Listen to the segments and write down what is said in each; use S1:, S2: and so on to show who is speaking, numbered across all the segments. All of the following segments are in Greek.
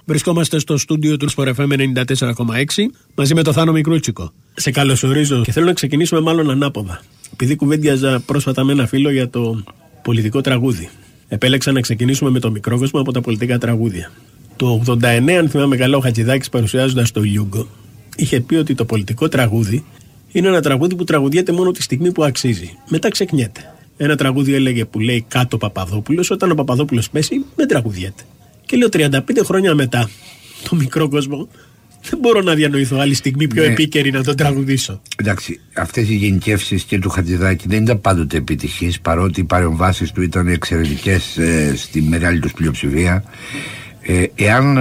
S1: Βρισκόμαστε στο στούντιο του Sport FM 94,6 μαζί με τον Θάνο Μικρούτσικο. Σε καλωσορίζω και θέλω να ξεκινήσουμε μάλλον ανάποδα. Επειδή κουβέντιαζα πρόσφατα με ένα φίλο για το πολιτικό τραγούδι, επέλεξα να ξεκινήσουμε με το μικρόκοσμο από τα πολιτικά τραγούδια. Το 89, αν θυμάμαι καλά, ο Χατζηδάκης, παρουσιάζοντας το Γιούγκο, είχε πει ότι το πολιτικό τραγούδι είναι ένα τραγούδι που τραγουδιέται μόνο τη στιγμή που αξίζει. Μετά ξεχνιέται. Ένα τραγούδι έλεγε που λέει κάτω Παπαδόπουλος, όταν ο Παπαδόπουλος πέσει, δεν τραγουδιέται. Και λέω 35 χρόνια μετά, το μικρό κόσμο, δεν μπορώ να διανοηθώ άλλη στιγμή πιο επίκαιρη να τον τραγουδήσω.
S2: Εντάξει, αυτές οι γενικεύσεις και του Χατζηδάκη δεν ήταν πάντοτε επιτυχείς, παρότι οι παρεμβάσεις του ήταν εξαιρετικές στη μεγάλη τους πλειοψηφία. Εάν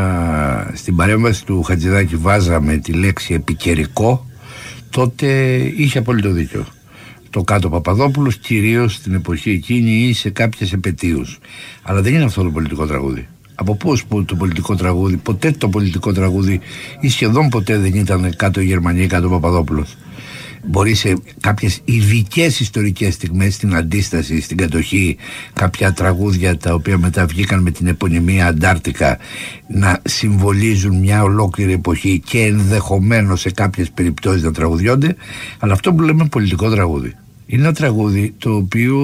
S2: στην παρέμβαση του Χατζηδάκη βάζαμε τη λέξη επικαιρικό, τότε είχε απόλυτο δίκιο. Το κάτω Παπαδόπουλος, κυρίως στην εποχή εκείνη ή σε κάποιες επετείους. Αλλά δεν είναι αυτό το πολιτικό τραγούδι. Από πώς το πολιτικό τραγούδι, ποτέ το πολιτικό τραγούδι ή σχεδόν ποτέ δεν ήταν κάτω Γερμανία ή κάτω Παπαδόπουλος. Μπορεί σε κάποιες ειδικές ιστορικές στιγμές, στην αντίσταση, στην κατοχή, κάποια τραγούδια τα οποία μετά βγήκαν με την επωνυμία Αντάρτικα να συμβολίζουν μια ολόκληρη εποχή και ενδεχομένως σε κάποιες περιπτώσεις να τραγουδιώνται, αλλά αυτό που λέμε πολιτικό τραγούδι είναι ένα τραγούδι το οποίο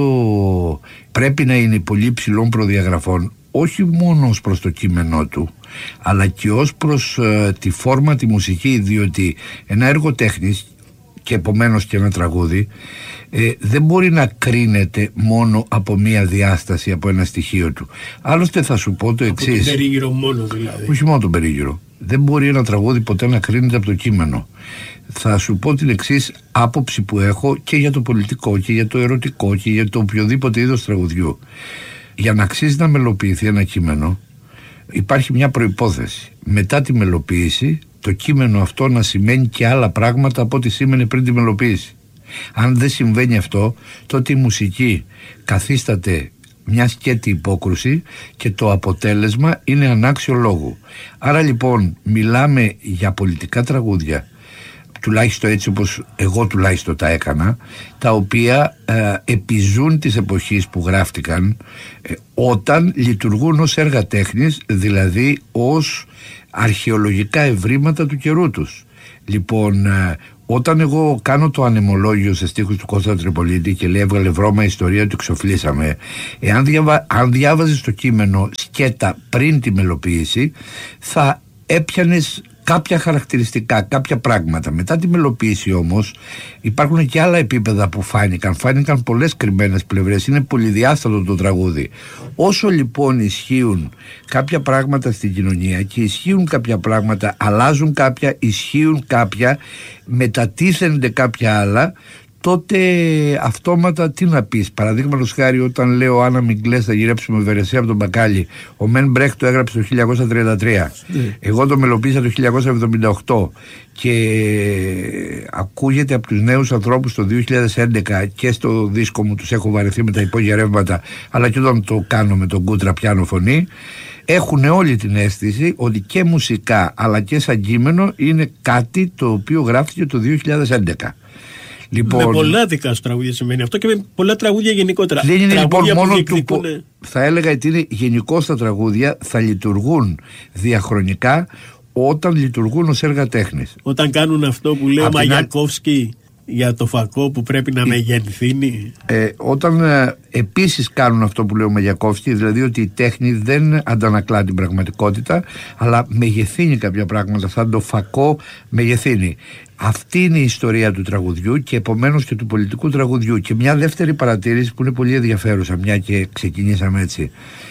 S2: πρέπει να είναι πολύ υψηλών προδιαγραφών, όχι μόνο ως προς το κείμενό του, αλλά και ως προς τη φόρμα, τη μουσική, διότι ένα έργο τέχνης και επομένως και ένα τραγούδι δεν μπορεί να κρίνεται μόνο από μία διάσταση, από ένα στοιχείο του. Άλλωστε θα σου πω το εξής.
S1: Από τον περίγυρο μόνο δηλαδή.
S2: Όχι μόνο τον περίγυρο. Δεν μπορεί ένα τραγούδι ποτέ να κρίνεται από το κείμενο. Θα σου πω την εξής άποψη που έχω και για το πολιτικό και για το ερωτικό και για το οποιοδήποτε είδος τραγουδιού. Για να αξίζει να μελοποιηθεί ένα κείμενο υπάρχει μια προϋπόθεση. Μετά τη μελοποίηση το κείμενο αυτό να σημαίνει και άλλα πράγματα από ό,τι σήμαινε πριν τη μελοποίηση. Αν δεν συμβαίνει αυτό, τότε η μουσική καθίσταται μια σκέτη υπόκρουση και το αποτέλεσμα είναι ανάξιο λόγου. Άρα λοιπόν μιλάμε για πολιτικά τραγούδια, τουλάχιστον έτσι όπως εγώ τουλάχιστον τα έκανα, τα οποία επιζούν της εποχής που γράφτηκαν όταν λειτουργούν ως έργα τέχνης, δηλαδή ως αρχαιολογικά ευρήματα του καιρού τους. Λοιπόν, όταν εγώ κάνω το ανεμολόγιο σε στίχους του Κώστα Τρυπολίτη και λέει έβγαλε βρώμα ιστορία του εξοφλήσαμε, αν διάβαζες το κείμενο σκέτα πριν τη μελοποίηση, θα έπιανες κάποια χαρακτηριστικά, κάποια πράγματα. Μετά τη μελοποίηση όμως υπάρχουν και άλλα επίπεδα που φάνηκαν πολλές κρυμμένες πλευρές, είναι πολυδιάστατο το τραγούδι. Όσο λοιπόν ισχύουν κάποια πράγματα στην κοινωνία και ισχύουν κάποια πράγματα, αλλάζουν κάποια, ισχύουν κάποια, μετατίθενται κάποια άλλα, τότε αυτόματα τι να πεις. Παραδείγματος χάρη, όταν λέω Άννα Μιγκλές θα γυρέψουμε Βερεσία από τον Μπακάλι, ο Μεν Μπρέχτ το έγραψε το 1933, εγώ το μελοποίησα το 1978 και ακούγεται από τους νέους ανθρώπους το 2011 και στο δίσκο μου τους έχω βαρεθεί με τα υπόγεια ρεύματα, αλλά και όταν το κάνω με τον Κούτρα πιάνο φωνή, έχουν όλη την αίσθηση ότι και μουσικά αλλά και σαν κείμενο είναι κάτι το οποίο γράφτηκε το 2011. Λοιπόν,
S1: με πολλά δικά σου τραγούδια συμβαίνει αυτό και με πολλά τραγούδια γενικότερα.
S2: Δεν είναι λοιπόν μόνο του. Θα έλεγα ότι είναι γενικώς τα τραγούδια θα λειτουργούν διαχρονικά όταν λειτουργούν ως έργα τέχνης.
S1: Όταν κάνουν αυτό που λέει ο Μαγιακόφσκι για το φακό που πρέπει να μεγενθύνει.
S2: Όταν επίσης κάνουν αυτό που λέει ο Μαγιακόφσκι, δηλαδή ότι η τέχνη δεν αντανακλά την πραγματικότητα, αλλά μεγεθύνει κάποια πράγματα, σαν το φακό μεγεθύνει. Αυτή είναι η ιστορία του τραγουδιού και επομένως και του πολιτικού τραγουδιού. Και μια δεύτερη παρατήρηση που είναι πολύ ενδιαφέρουσα, μια και ξεκινήσαμε έτσι.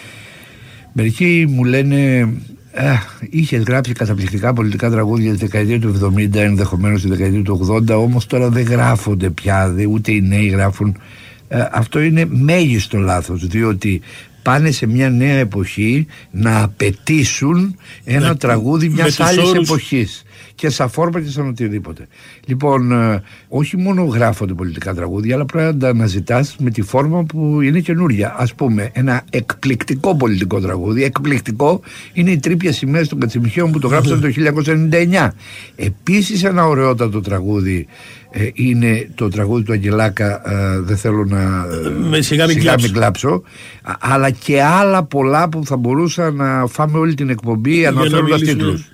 S2: Μερικοί μου λένε είχες γράψει καταπληκτικά πολιτικά τραγούδια τη δεκαετία του 70, ενδεχομένως τη δεκαετία του 80, όμως τώρα δεν γράφονται πια, ούτε οι νέοι γράφουν. Αυτό είναι μέγιστο λάθος, διότι πάνε σε μια νέα εποχή να απαιτήσουν ένα τραγούδι μιας άλλης εποχής και σαν φόρμα και σαν οτιδήποτε. Λοιπόν, όχι μόνο γράφονται πολιτικά τραγούδια, αλλά πρέπει να τα αναζητάς με τη φόρμα που είναι καινούρια. Ας πούμε, ένα εκπληκτικό πολιτικό τραγούδι, εκπληκτικό, είναι οι Τρίπιες Σημαίες των Κατσιμιχαίων που το γράψαν το 1999. Επίσης ένα ωραιότατο τραγούδι είναι το τραγούδι του Αγγελάκα, δεν θέλω να
S1: σιγά μην
S2: κλάψω, αλλά και άλλα πολλά που θα μπορούσα να φάμε όλη την εκπομπή αναφέροντας τίτλους.